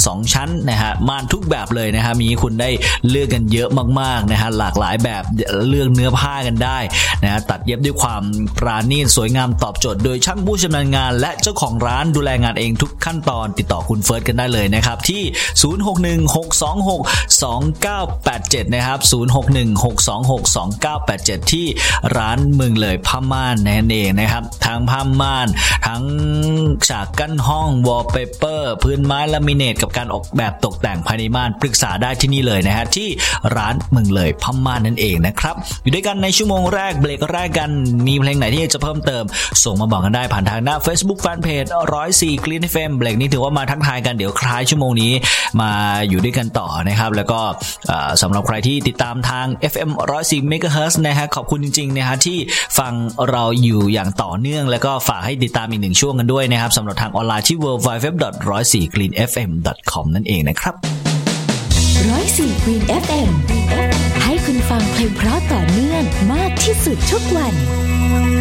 2ชั้นนะฮะม่านทุกแบบเลยนะฮะมีให้คุณได้เลือกกันเยอะมากๆนะฮะหลากหลายแบบเลือกเนื้อผ้ากันได้นะฮะตัดเย็บด้วยความปราณีตสวยงามตอบโจทย์โดยช่างผู้ชำนาญงานและเจ้าของร้านดูแลงานเองทุกขั้นตอนติดต่อคุณเฟิร์สกันได้เลยนะครับที่0616262987นะครับ0616262987ที่ร้านเมืองเลยผ้าม่านนั่นเองนะครับทั้งผ้าม่านทั้งฉากกั้นห้องวอลเปเปอร์พื้นไม้ลามิเนตกับการออกแบบตกแต่งภายในม่านปรึกษาได้ที่นี่เลยนะฮะที่ร้านเมืองเลยผ้าม่านนั่นเองนะครับอยู่ด้วยกันในชั่วโมงแรกเบรกแรกกันมีเพลงไหนที่จะเพิ่มเติมส่งมาบอกกันได้ผ่านทางหน้า Facebook Fanpage 104 Clean FM เบรกนี้ถือว่ามาทักทายกันเดี๋ยวคล้ายชั่วโมงนี้มาอยู่ด้วยกันต่อนะครับแล้วก็สำหรับใครที่ติดตามทาง FM 104 MHz นะฮะขอบคุณจริงๆนะฮะที่ฟังเราอยู่อย่างต่อเนื่องแล้วก็ฝากให้ติดตามอีก1ช่วงกันด้วยนะครับสำหรับทางออนไลน์ที่ www.104cleanfm.com นั่นเองนะครับ 104 Clean FM ให้คุณฟังเพลงเพราะต่อเนื่องมากที่สุดทุกวัน